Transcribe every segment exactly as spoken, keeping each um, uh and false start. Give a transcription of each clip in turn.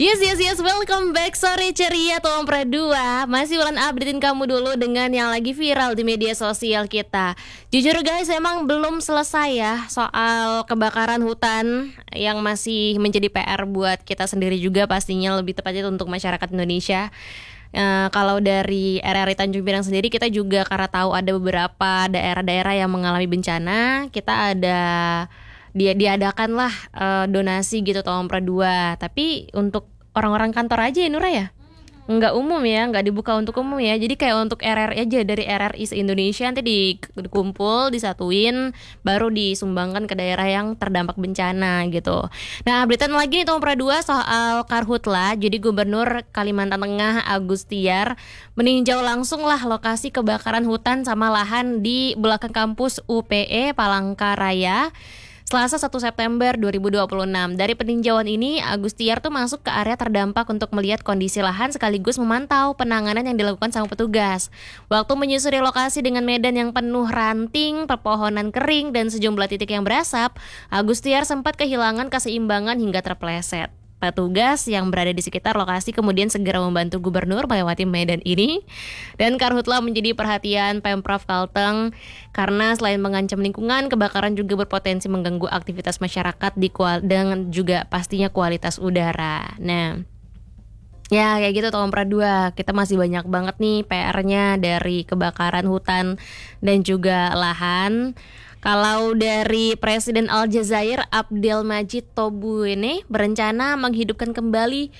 Yes, yes, yes, welcome back. Sore ceria Tompra dua. Masih ulan updatein kamu dulu dengan yang lagi viral di media sosial kita. Jujur guys, emang belum selesai ya soal kebakaran hutan yang masih menjadi P R buat kita sendiri juga, pastinya lebih tepatnya untuk masyarakat Indonesia. Uh, kalau dari R R I Tanjung Pinang sendiri, kita juga karena tahu ada beberapa daerah-daerah yang mengalami bencana, kita ada dia diadakanlah uh, donasi gitu Tompra dua. Tapi untuk orang-orang kantor aja ya Nura ya, nggak umum ya, nggak dibuka untuk umum ya. Jadi kayak untuk R R I aja, dari R R I se-Indonesia nanti di- dikumpul, disatuin, baru disumbangkan ke daerah yang terdampak bencana gitu. Nah, updatean lagi nih Tompra dua soal Karhutla. Jadi Gubernur Kalimantan Tengah Agus Tiar meninjau langsung lah lokasi kebakaran hutan sama lahan di belakang kampus U P E Palangkaraya Selasa satu September dua ribu dua puluh enam. Dari peninjauan ini, Agus Tiar tuh masuk ke area terdampak untuk melihat kondisi lahan sekaligus memantau penanganan yang dilakukan sama petugas. Waktu menyusuri lokasi dengan medan yang penuh ranting, pepohonan kering, dan sejumlah titik yang berasap, Agus Tiar sempat kehilangan keseimbangan hingga terpeleset. Petugas yang berada di sekitar lokasi kemudian segera membantu gubernur melewati medan ini. Dan Karhutla menjadi perhatian Pemprov Kalteng karena selain mengancam lingkungan, kebakaran juga berpotensi mengganggu aktivitas masyarakat di kual- dengan juga pastinya kualitas udara. Nah, ya kayak gitu Tompra dua. Kita masih banyak banget nih P R-nya dari kebakaran hutan dan juga lahan. Kalau dari Presiden Aljazair Abdelmajid Tobune berencana menghidupkan kembali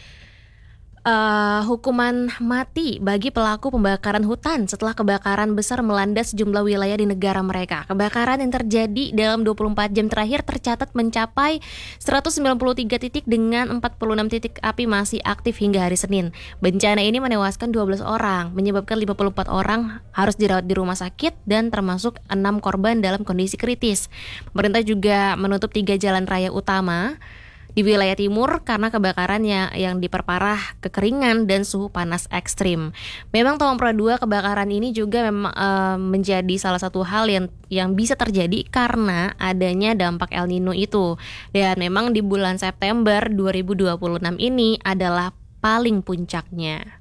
uh, hukuman mati bagi pelaku pembakaran hutan setelah kebakaran besar melanda sejumlah wilayah di negara mereka. Kebakaran yang terjadi dalam dua puluh empat jam terakhir tercatat mencapai seratus sembilan puluh tiga titik dengan empat puluh enam titik api masih aktif hingga hari Senin. Bencana ini menewaskan dua belas orang, menyebabkan lima puluh empat orang harus dirawat di rumah sakit dan termasuk enam korban dalam kondisi kritis. Pemerintah juga menutup tiga jalan raya utama di wilayah timur karena kebakarannya yang diperparah kekeringan dan suhu panas ekstrim. Memang Tompra dua, kebakaran ini juga memang e, menjadi salah satu hal yang yang bisa terjadi karena adanya dampak El Nino itu. Dan memang di bulan September dua ribu dua puluh enam ini adalah paling puncaknya.